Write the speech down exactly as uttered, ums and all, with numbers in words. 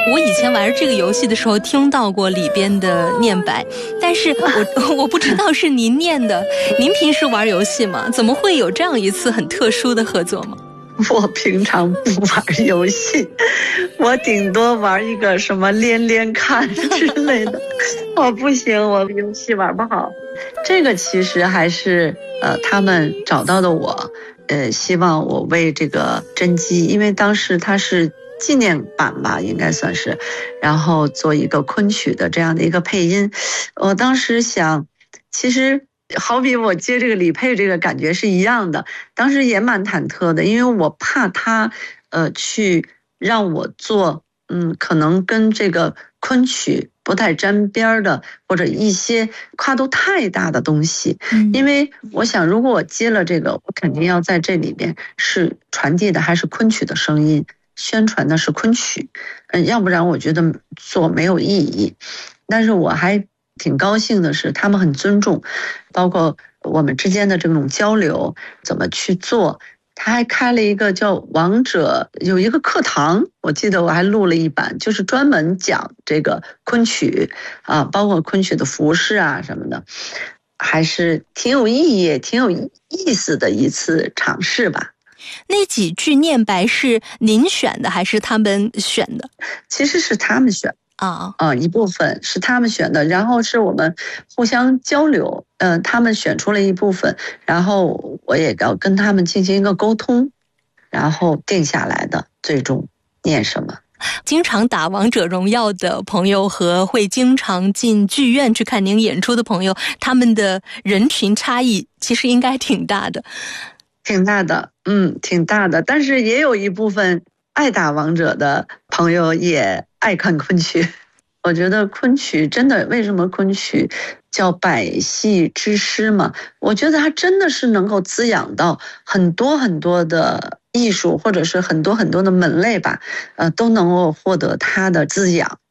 我以前玩这个游戏的时候听到过里边的念白，但是我我不知道是您念的。您平时玩游戏吗？怎么会有这样一次很特殊的合作吗？ 我平常不玩游戏，我顶多玩一个什么连连看之类的。我不行，我游戏玩不好。这个其实还是呃他们找到的我，呃希望我为这个真姬，因为当时它是纪念版吧，应该算是，然后做一个昆曲的这样的一个配音。我当时想，其实好比我接这个李佩这个感觉是一样的，当时也蛮忐忑的，因为我怕他呃去让我做嗯可能跟这个昆曲不太沾边的，或者一些跨度太大的东西。因为我想如果我接了这个，我肯定要在这里边是传递的还是昆曲的声音，宣传的是昆曲，嗯，要不然我觉得做没有意义。但是我还挺高兴的是，他们很尊重，包括我们之间的这种交流，怎么去做。他还开了一个叫王者，有一个课堂，我记得我还录了一版，就是专门讲这个昆曲啊，包括昆曲的服饰啊什么的，还是挺有意义、挺有意思的一次尝试吧。 那几句念白是您选的还是他们选的？ 其实是他们选的。 啊啊，一部分是他们选的，然后是我们互相交流，嗯、呃，他们选出了一部分，然后我也要跟他们进行一个沟通，然后定下来的最终念什么。 经常打王者荣耀的朋友和会经常进剧院去看您演出的朋友，他们的人群差异其实应该挺大的。 挺大的，嗯，挺大的，但是也有一部分爱打王者的朋友也爱看昆曲。我觉得昆曲真的，为什么昆曲叫百戏之师嘛？我觉得它真的是能够滋养到很多很多的艺术，或者是很多很多的门类吧，呃，都能够获得它的滋养。